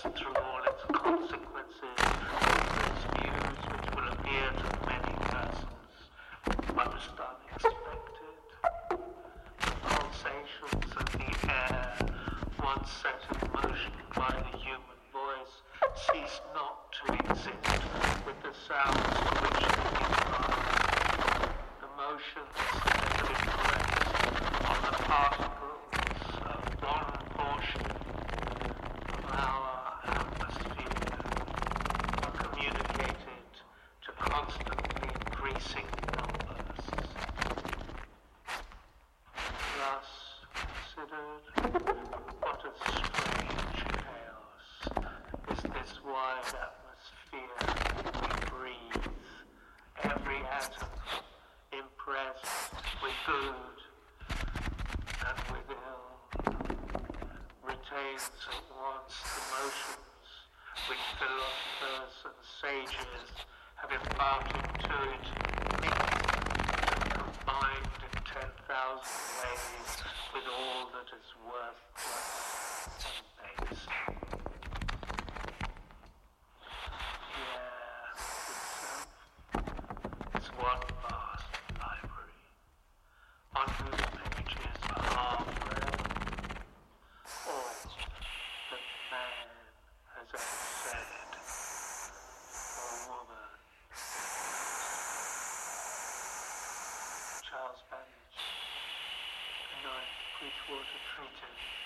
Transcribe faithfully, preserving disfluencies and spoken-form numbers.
through all its consequences, its views which will appear to many persons most unexpected. The pulsations of the air, once set in motion by the human voice, cease not to exist with the sounds to which they give rise. The motions that have impressed on the particles of one portion of our atmosphere are communicated to constantly increasing numbers. Thus considered, what a strange chaos is this wide atmosphere we breathe, every atom impressed with good and with ill, retains at once the motions which philosophers and sages have imparted to it, mixed and combined in ten thousand ways with all that is worthless and base. The air itself is one vast library, on whose pages are half-read all that man has ever said, or woman. Charles Babbage, the ninth Bridgewater Treatise.